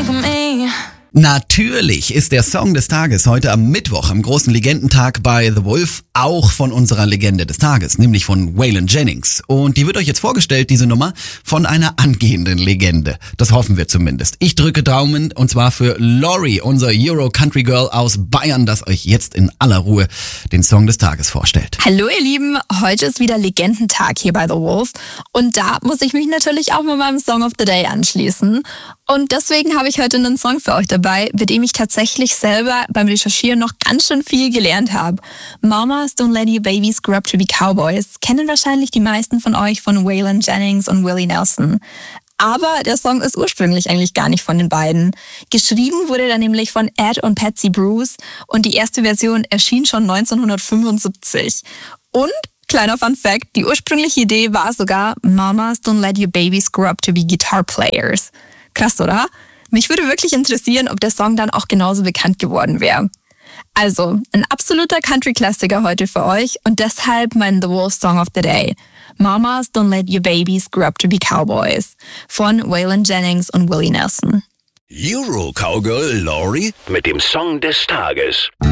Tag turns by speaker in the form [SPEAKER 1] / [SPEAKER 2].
[SPEAKER 1] like me.
[SPEAKER 2] Natürlich ist der Song des Tages heute am Mittwoch, am großen Legendentag bei The Wolf, auch von unserer Legende des Tages, nämlich von Waylon Jennings. Und die wird euch jetzt vorgestellt, diese Nummer, von einer angehenden Legende. Das hoffen wir zumindest. Ich drücke Daumen, und zwar für Lori, unser Euro Country Girl aus Bayern, das euch jetzt in aller Ruhe den Song des Tages vorstellt.
[SPEAKER 3] Hallo ihr Lieben, heute ist wieder Legendentag hier bei The Wolf und da muss ich mich natürlich auch mit meinem Song of the Day anschließen. Und deswegen habe ich heute einen Song für euch dabei, mit dem ich tatsächlich selber beim Recherchieren noch ganz schön viel gelernt habe. Mamas Don't Let Your Babies Grow Up to Be Cowboys kennen wahrscheinlich die meisten von euch von Waylon Jennings und Willie Nelson. Aber der Song ist ursprünglich eigentlich gar nicht von den beiden. Geschrieben wurde er nämlich von Ed und Patsy Bruce und die erste Version erschien schon 1975. Und kleiner Fun Fact, die ursprüngliche Idee war sogar Mamas Don't Let Your Babies Grow Up to Be Guitar Players. Krass, oder? Mich würde wirklich interessieren, ob der Song dann auch genauso bekannt geworden wäre. Also, ein absoluter Country-Klassiker heute für euch und deshalb mein The Wolf Song of the Day. Mamas Don't Let Your Babies Grow Up to Be Cowboys von Waylon Jennings und Willie Nelson.
[SPEAKER 4] Euro Cowgirl Lori mit dem Song des Tages.